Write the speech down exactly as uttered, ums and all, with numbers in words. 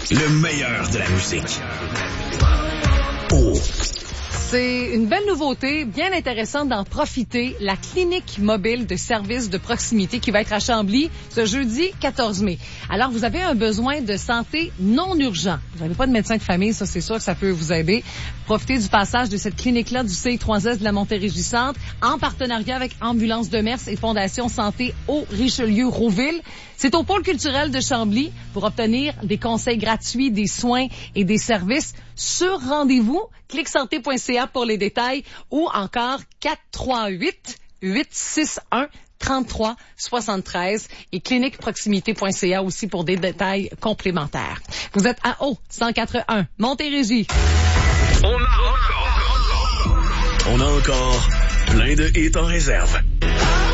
Le meilleur de la musique. Oh. C'est une belle nouveauté, bien intéressante d'en profiter, la clinique mobile de services de proximité qui va être à Chambly ce jeudi quatorze mai. Alors, vous avez un besoin de santé non urgent. Vous n'avez pas de médecin de famille, ça c'est sûr que ça peut vous aider. Profitez du passage de cette clinique-là du C I trois S de la Montérégie-Centre en partenariat avec Ambulance de Mers et Fondation Santé au Richelieu-Rouville. C'est au pôle culturel de Chambly pour obtenir des conseils gratuits, des soins et des services sur rendez-vous. clic santé point c a pour les détails ou encore quatre trois huit, huit six un, trente-trois soixante-treize et clinique proximité point c a aussi pour des détails complémentaires. Vous êtes à O cent quatre un, Montérégie. On a encore, on a encore plein de hits en réserve.